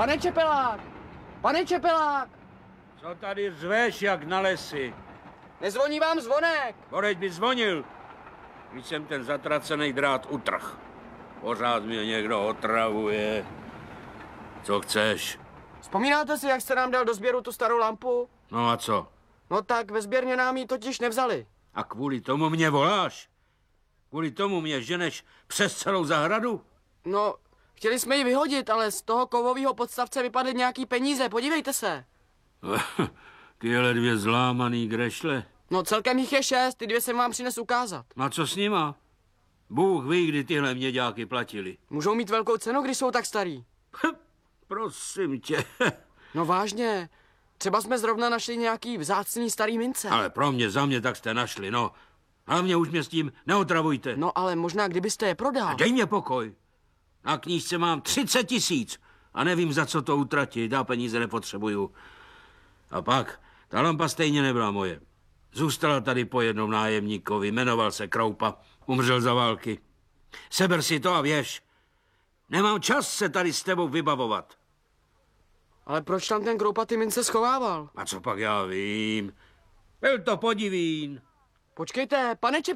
Pane Čepelák! Pane Čepelák! Co tady řveš jak na lesy? Nezvoní vám zvonek! Boreď by zvonil, když jsem ten zatracený drát utrh. Pořád mě někdo otravuje. Co chceš? Vzpomínáte si, jak jste nám dal do sběru tu starou lampu? No a co? No tak ve sběrně nám ji totiž nevzali. A kvůli tomu mě voláš? Kvůli tomu mě ženeš přes celou zahradu? No, chtěli jsme ji vyhodit, ale z toho kovového podstavce vypadly nějaký peníze, podívejte se. Tyhle 2 zlámaný grešle. No celkem jich je 6, ty 2 jsem vám přines ukázat. No a co s nima? Bůh ví, kdy tyhle měďáky platili. Můžou mít velkou cenu, když jsou tak starý. Prosím tě. No vážně, třeba jsme zrovna našli nějaký vzácný starý mince. Ale pro mě, za mě tak jste našli, no. Hlavně už mě s tím neotravujte. No ale možná, kdybyste je prodal. A dej mě pokoj. Na knížce mám 30 000 a nevím, za co to utratit. Já peníze nepotřebuju. A pak, ta lampa stejně nebyla moje. Zůstala tady po jednom nájemníkovi, jmenoval se Kroupa, umřel za války. Seber si to a věž. Nemám čas se tady s tebou vybavovat. Ale proč tam ten Kroupa ty mince schovával? A co pak já vím? Byl to podivín. Počkejte, pane